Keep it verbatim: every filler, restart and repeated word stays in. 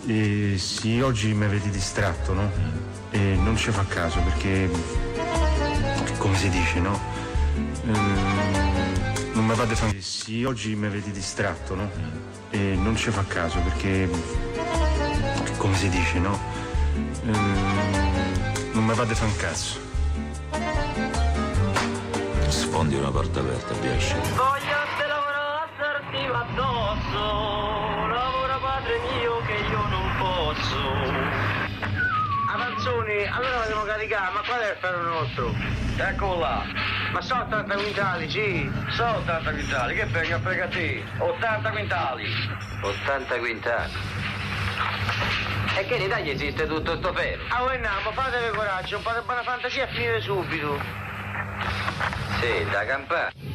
Eh, sì, oggi mi avete distratto, no? E non ci fa caso perché, come si dice, no? Ehm, non mi fate fare. Sì, oggi mi avete distratto, no? E non ci fa caso perché, come si dice, no? Ehm, non mi fate fare un cazzo. Sfondi una porta aperta, piace. Voglio te lavoro assertivo addosso, lavora padre mio che io non posso. Avanzoni, allora la devo caricare, ma qual è il ferro nostro? Eccolo là. Ma sono ottanta quintali, sì. Sono ottanta quintali, che venga a frega te. ottanta quintali. ottanta quintali. E che in Italia esiste tutto sto ferro? Ah, voi andiamo, fatevi coraggio, un po' di buona fantasia e finire subito. Sì, da campare.